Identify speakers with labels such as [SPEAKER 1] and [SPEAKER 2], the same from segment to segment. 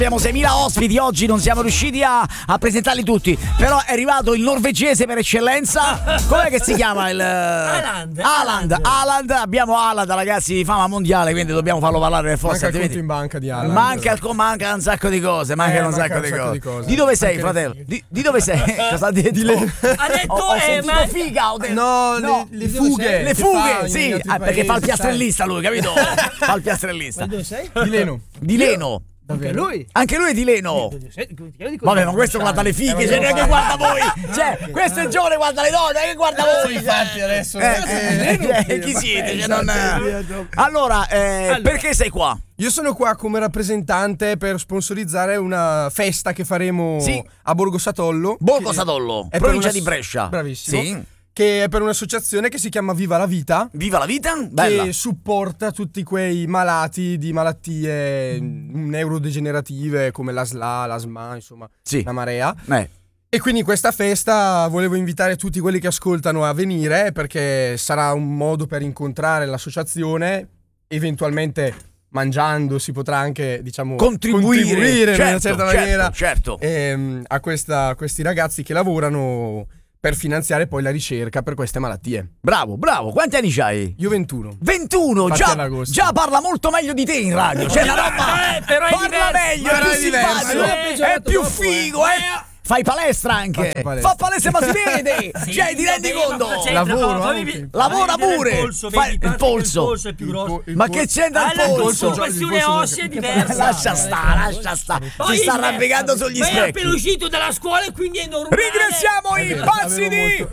[SPEAKER 1] Abbiamo 6.000 ospiti, oggi non siamo riusciti a presentarli tutti, però è arrivato il norvegese per eccellenza. Com'è che si chiama? Haaland. Abbiamo Haaland, ragazzi, di fama mondiale, quindi dobbiamo farlo parlare per forza.
[SPEAKER 2] Manca il conto in banca di Haaland.
[SPEAKER 1] Manca un sacco di cose. Di dove sei, fratello? Di dove sei? Cosa ha detto?
[SPEAKER 3] Ha detto
[SPEAKER 1] ho sentito figa.
[SPEAKER 2] No, le fughe.
[SPEAKER 1] Le fughe, sì, perché fa il piastrellista lui, capito? Fa il piastrellista.
[SPEAKER 3] Ma dove sei?
[SPEAKER 1] Di Leno.
[SPEAKER 3] Anche lui?
[SPEAKER 1] Anche lui è di Leno. Vabbè, ma questo guarda le fighe, cioè neanche guarda voi. Cioè, questo è il giovane, guarda le donne, che guarda voi.
[SPEAKER 2] Infatti adesso
[SPEAKER 1] chi siete? Cioè, non... Allora, perché sei qua?
[SPEAKER 2] Io sono qua come rappresentante per sponsorizzare una festa che faremo a Borgo Satollo.
[SPEAKER 1] Borgo Satollo, provincia di Brescia.
[SPEAKER 2] Bravissimo.
[SPEAKER 1] Sì.
[SPEAKER 2] Che è per un'associazione che si chiama Viva la Vita.
[SPEAKER 1] Viva la Vita? Bella.
[SPEAKER 2] Che supporta tutti quei malati di malattie neurodegenerative come la SLA, l'asma, insomma, la marea. E quindi in questa festa volevo invitare tutti quelli che ascoltano a venire, perché sarà un modo per incontrare l'associazione, eventualmente mangiando si potrà anche, diciamo, contribuire in una certa maniera a questi ragazzi che lavorano per finanziare poi la ricerca per queste malattie.
[SPEAKER 1] Bravo. Quanti anni c'hai?
[SPEAKER 2] Io 21.
[SPEAKER 1] 21? Già parla molto meglio di te in radio. Cioè la roba
[SPEAKER 3] però
[SPEAKER 1] parla meglio, è più simpatico, è più figo, Fai palestra anche. Fa palestra, ma si vede. Cioè, ti rendi conto? Lavora pure. Il polso
[SPEAKER 3] è più grosso.
[SPEAKER 1] Ma che c'entra il polso?
[SPEAKER 3] La costruzione ossea è diversa.
[SPEAKER 1] Lascia stare. Si sta arrampicando sugli specchi.
[SPEAKER 3] Ma è appena uscito dalla scuola e quindi è normale.
[SPEAKER 1] Ringraziamo i pazzi di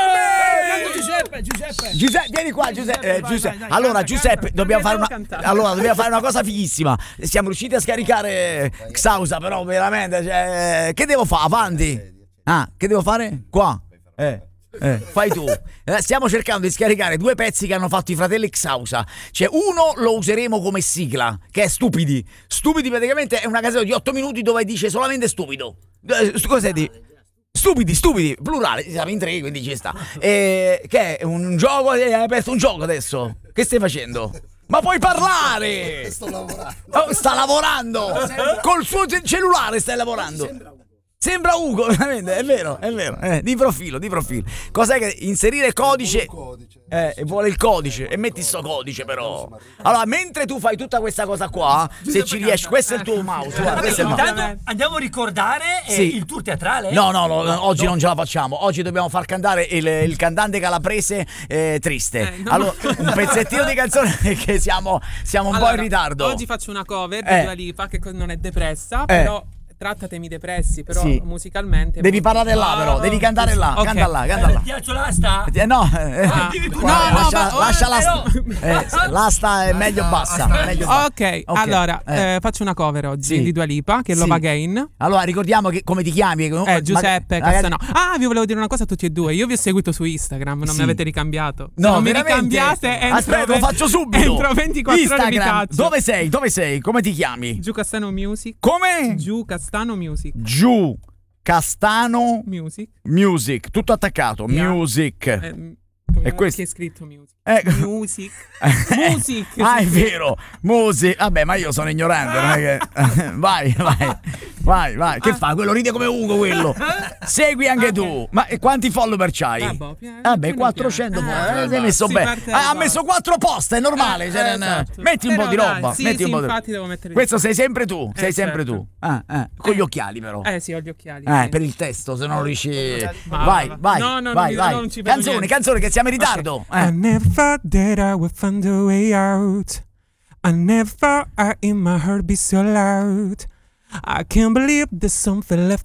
[SPEAKER 1] Giuseppe, vieni qua, Giuseppe. Allora, Giuseppe, dobbiamo fare una cosa fighissima. Siamo riusciti a scaricare Xausa, però veramente, cioè, che devo fare? Avanti. Che devo fare? Qua. Fai tu. Stiamo cercando di scaricare 2 pezzi che hanno fatto i fratelli Xausa. Cioè, uno lo useremo come sigla, che è Stupidi. Stupidi praticamente è una casella di 8 minuti dove dice solamente stupido. Cosa di? Stupidi, plurale, siamo in 3, quindi ci sta. Che è un gioco, hai aperto un gioco adesso. Che stai facendo? Ma puoi parlare! Sta lavorando! Col suo cellulare stai lavorando. Sembra Ugo, veramente, è vero. Di profilo. Cos'è che inserire codice? Vuole il codice. E metti sto codice, però. Allora, mentre tu fai tutta questa cosa qua, se ci riesci, questo è il tuo mouse.
[SPEAKER 3] Intanto andiamo a ricordare il tour teatrale.
[SPEAKER 1] No, oggi non ce la facciamo. Oggi dobbiamo far cantare il cantante calabrese Triste. Allora, un pezzettino di canzone che siamo un po' in ritardo.
[SPEAKER 4] Oggi faccio una cover di Dua Lipa che non è depressa, però tratta temi depressi, però musicalmente
[SPEAKER 1] devi parlare là, però devi cantare là.
[SPEAKER 4] Okay.
[SPEAKER 1] Canta là.
[SPEAKER 3] Ti alzo l'asta?
[SPEAKER 1] No, lascia l'asta è meglio bassa.
[SPEAKER 4] Ok, allora faccio una cover oggi di Dua Lipa, che è Love Again.
[SPEAKER 1] Allora ricordiamo come ti chiami.
[SPEAKER 4] Giuseppe Castano. Vi volevo dire una cosa a tutti e due. Io vi ho seguito su Instagram, non mi avete ricambiato.
[SPEAKER 1] No,
[SPEAKER 4] non mi ricambiate.
[SPEAKER 1] Aspetta, lo faccio subito.
[SPEAKER 4] Entro 24 ore vi caccio.
[SPEAKER 1] Dove sei? Come ti chiami?
[SPEAKER 4] Giù Castano Music.
[SPEAKER 1] Come?
[SPEAKER 4] Giù Castano Music.
[SPEAKER 1] Giù Castano
[SPEAKER 4] Music.
[SPEAKER 1] Tutto attaccato. Music.
[SPEAKER 4] E questo è scritto Music. Music.
[SPEAKER 1] È vero. Music. Vabbè, ma io sono ignorante, non è che... Vai. Che fa? Quello ride come Ugo, quello. Segui anche tu. Ma quanti follower c'hai? Vabbè, 400 follower. Hai messo bene. Ha messo 4 post, è normale. Metti un po' di roba.
[SPEAKER 4] Infatti devo mettere.
[SPEAKER 1] Questo sei sempre tu. Con gli occhiali, però.
[SPEAKER 4] Sì, ho gli occhiali.
[SPEAKER 1] Per il testo, se non riesci. Vai. Canzone che siamo in ritardo.
[SPEAKER 4] I never thought that I would find a way out. I never thought in my heart be so loud. I can't believe there's something left